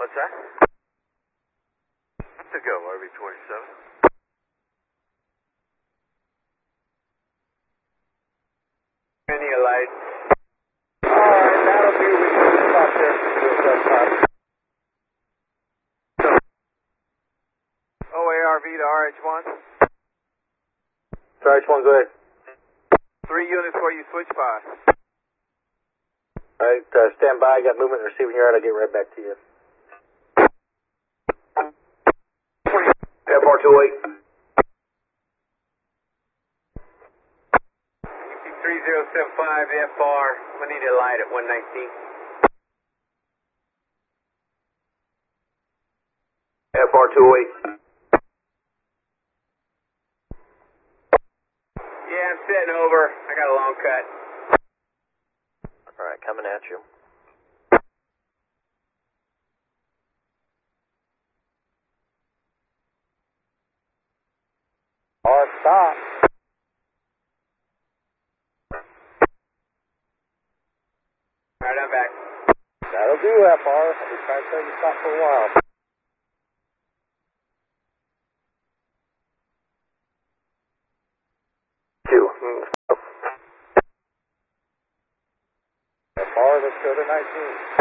What's that? To go, RV-27. Any lights? Alright, that'll be with you. Stop there for OARV to RH1. RH1, go ahead. 3 units for you, switch by. Alright, stand by. Got movement and receiving your out. I'll get right back to you. FR28. 3075 FR. I'm gonna need a light at 119. FR28. Yeah, I'm sitting over. I got a long cut. Alright, coming at you. Hard stop. Alright, I'm back. That'll do, FR. I'll be trying to tell you to stop for a while. FR, let's go to 19.